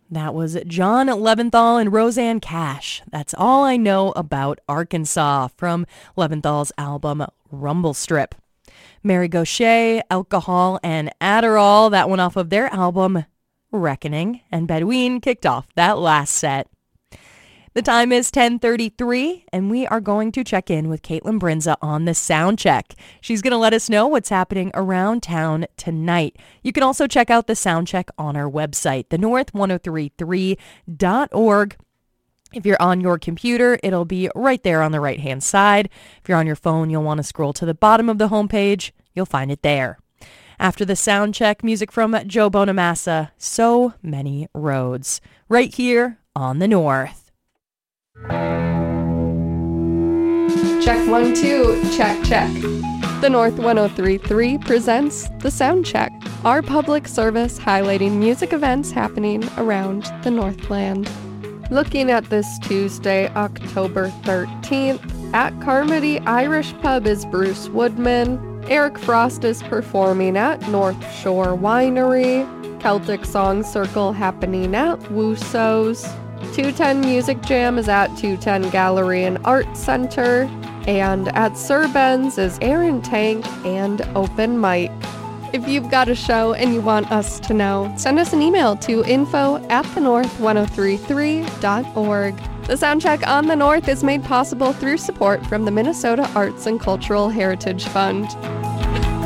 That was John Leventhal and Roseanne Cash. That's All I Know About Arkansas from Leventhal's album Rumble Strip. Mary Gauthier, Alcohol, and Adderall, that one off of their album Reckoning, and Bedouin kicked off that last set. The time is 10:33, and we are going to check in with Caitlin Brinza on the sound check. She's going to let us know what's happening around town tonight. You can also check out the sound check on our website, thenorth1033.org. If you're on your computer, it'll be right there on the right-hand side. If you're on your phone, you'll want to scroll to the bottom of the homepage. You'll find it there. After the sound check, music from Joe Bonamassa, So Many Roads, right here on the North. Check 1, 2, check, check. The North 103.3 presents The Sound Check, our public service highlighting music events happening around the Northland. Looking at this Tuesday, October 13th, at Carmody Irish Pub is Bruce Woodman. Eric Frost is performing at North Shore Winery. Celtic Song Circle happening at Wooso's. 210 Music Jam is at 210 Gallery and Art Center, and at Sir Ben's is Aaron Tank and Open Mic. If you've got a show and you want us to know, send us an email to info@thenorth1033.org. The Soundcheck on the North is made possible through support from the Minnesota Arts and Cultural Heritage Fund.